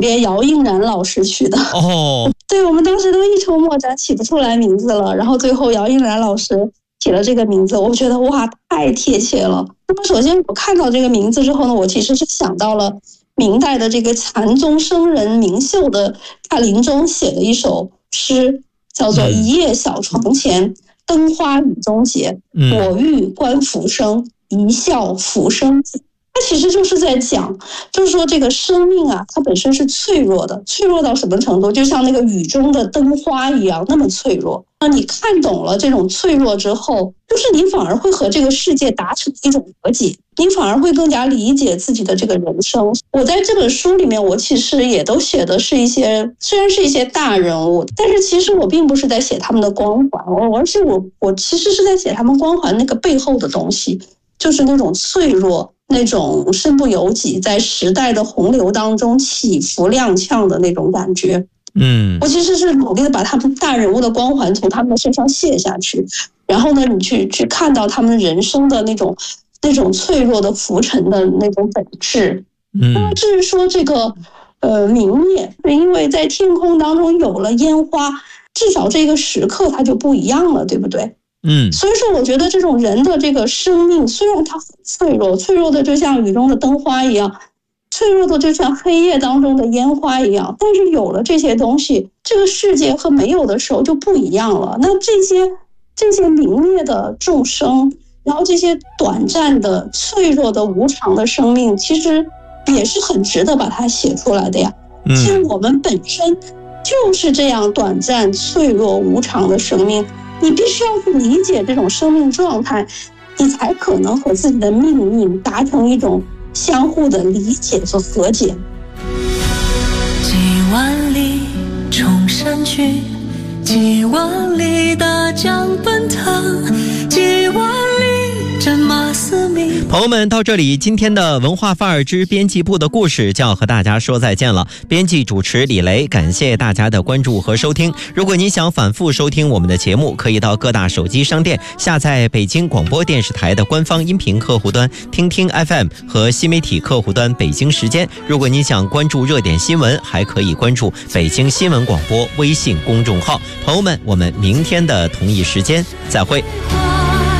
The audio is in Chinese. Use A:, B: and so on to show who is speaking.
A: 边姚映然老师取的。对，我们当时都一筹莫展，起不出来名字了。然后最后姚映然老师起了这个名字，我觉得哇，太贴切了。那么首先我看到这个名字之后呢，我其实是想到了明代的这个禅宗僧人明秀的大临终写的一首诗，叫做一夜小床前，灯花雨中结，我欲观浮生，一笑浮生子。它其实就是在讲，就是说这个生命啊，它本身是脆弱的，脆弱到什么程度？就像那个雨中的灯花一样，那么脆弱。那你看懂了这种脆弱之后，就是你反而会和这个世界达成一种和解，你反而会更加理解自己的这个人生。我在这本书里面，我其实也都写的是一些，虽然是一些大人物，但是其实我并不是在写他们的光环，而是我其实是在写他们光环那个背后的东西，就是那种脆弱，那种身不由己，在时代的洪流当中起伏踉跄的那种感觉。我其实是努力的把他们大人物的光环从他们的身上卸下去，然后呢，你去看到他们人生的那种脆弱的浮沉的那种本质。那么至于说这个明灭，因为在天空当中有了烟花，至少这个时刻它就不一样了，对不对？所以说我觉得这种人的这个生命虽然它很脆弱，脆弱的就像雨中的灯花一样，脆弱的就像黑夜当中的烟花一样，但是有了这些东西，这个世界和没有的时候就不一样了。那这些泯灭的众生，然后这些短暂的脆弱的无常的生命，其实也是很值得把它写出来的呀。其实我们本身就是这样短暂脆弱无常的生命，你必须要去理解这种生命状态，你才可能和自己的命运达成一种相互的理解和和解。
B: 几万里冲山去，几万里大江奔腾，几万里战马嘶鸣。
C: 朋友们，到这里今天的文化范儿之编辑部的故事就要和大家说再见了。编辑主持李雷，感谢大家的关注和收听。如果您想反复收听我们的节目，可以到各大手机商店下载北京广播电视台的官方音频客户端听听 FM 和新媒体客户端北京时间。如果您想关注热点新闻，还可以关注北京新闻广播微信公众号。朋友们，我们明天的同一时间再会。